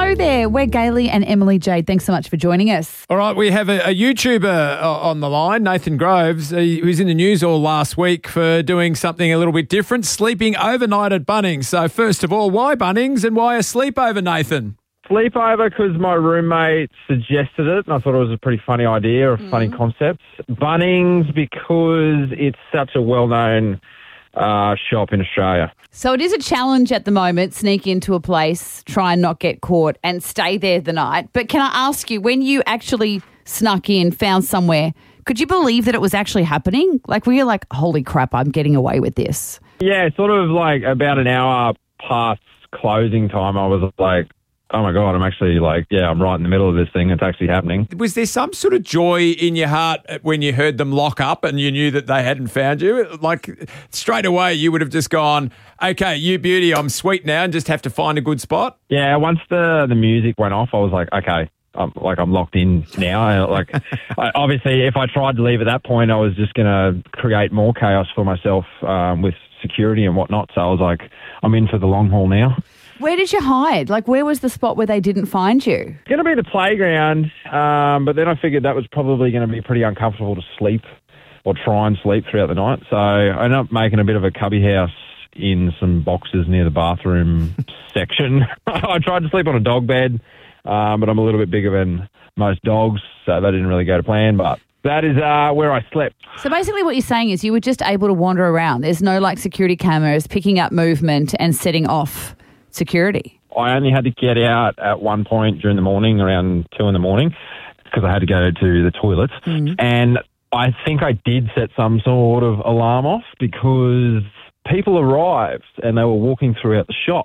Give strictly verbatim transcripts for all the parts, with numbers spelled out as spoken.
Hello there. We're Gailey and Emily Jade. Thanks so much for joining us. All right, we have a, a YouTuber uh, on the line, Nathan Groves, uh, who's in the news all last week for doing something a little bit different, sleeping overnight at Bunnings. So first of all, why Bunnings and why a sleepover, Nathan? Sleepover because my roommate suggested it, and I thought it was a pretty funny idea, a mm. funny concept. Bunnings because it's such a well-known uh, shop in Australia. So it is a challenge at the moment, sneak into a place, try and not get caught and stay there the night. But can I ask you, when you actually snuck in, found somewhere, could you believe that it was actually happening? Like, were you like, holy crap, I'm getting away with this? Yeah, sort of like about an hour past closing time, I was like, oh my God, I'm actually like, yeah, I'm right in the middle of this thing. It's actually happening. Was there some sort of joy in your heart when you heard them lock up and you knew that they hadn't found you? Like straight away you would have just gone, okay, you beauty, I'm sweet now and just have to find a good spot? Yeah, once the, the music went off, I was like, okay, I'm, like I'm locked in now. Like I, obviously if I tried to leave at that point, I was just going to create more chaos for myself um, with security and whatnot. So I was like, I'm in for the long haul now. Where did you hide? Like, where was the spot where they didn't find you? It's going to be the playground, um, but then I figured that was probably going to be pretty uncomfortable to sleep or try and sleep throughout the night. So I ended up making a bit of a cubby house in some boxes near the bathroom section. I tried to sleep on a dog bed, um, but I'm a little bit bigger than most dogs, so that didn't really go to plan, but that is uh, where I slept. So basically what you're saying is you were just able to wander around. There's no, like, security cameras picking up movement and setting off security. I only had to get out at one point during the morning, around two in the morning, because I had to go to the toilets. Mm-hmm. And I think I did set some sort of alarm off because people arrived and they were walking throughout the shop.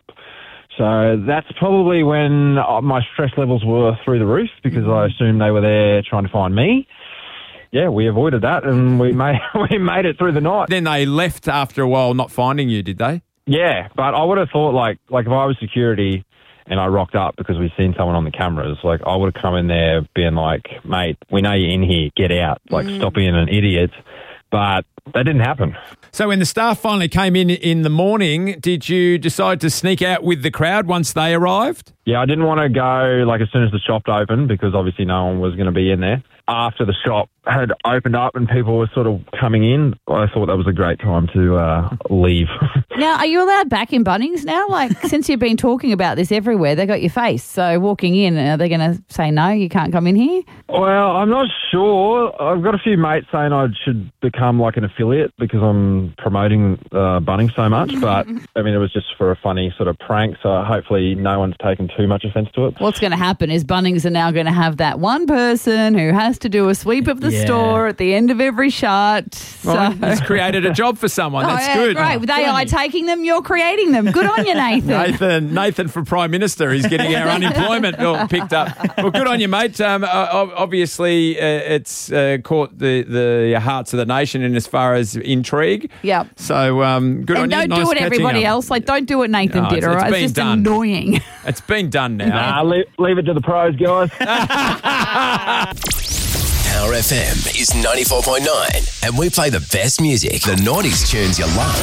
So that's probably when my stress levels were through the roof because I assumed they were there trying to find me. Yeah, we avoided that and we made we made it through the night. Then they left after a while not finding you, did they? Yeah, but I would have thought, like, like if I was security and I rocked up because we'd seen someone on the cameras, like, I would have come in there being like, mate, we know you're in here, get out. Like, mm. stop being an idiot. But that didn't happen. So when the staff finally came in in the morning, did you decide to sneak out with the crowd once they arrived? Yeah, I didn't want to go, like, as soon as the shop opened because obviously no one was going to be in there. After the shop had opened up and people were sort of coming in, I thought that was a great time to uh, leave. Now, are you allowed back in Bunnings now? Like, since you've been talking about this everywhere, they got your face. So walking in, are they going to say, no, you can't come in here? Well, I'm not sure. I've got a few mates saying I should become like an affiliate because I'm promoting uh, Bunnings so much. But, I mean, it was just for a funny sort of prank. So hopefully no one's taken too much offence to it. What's going to happen is Bunnings are now going to have that one person who has to do a sweep of the yeah. store at the end of every shot. So. Well, it's created a job for someone. That's oh, yeah, good. Great. With A I taking them, you're creating them. Good on you, Nathan. Nathan, Nathan for Prime Minister. He's getting our unemployment bill picked up. Well, good on you, mate. Um, uh, obviously, uh, it's uh, caught the, the hearts of the nation in as far as intrigue. Yeah. So um, good and on you. And don't nice do it everybody up. else. Like, don't do what Nathan no, did, it's, all right? It's, It's just done. annoying. It's been done now. Nah, leave, leave it to the pros, guys. Power F M is ninety-four point nine and we play the best music, the nineties tunes you love.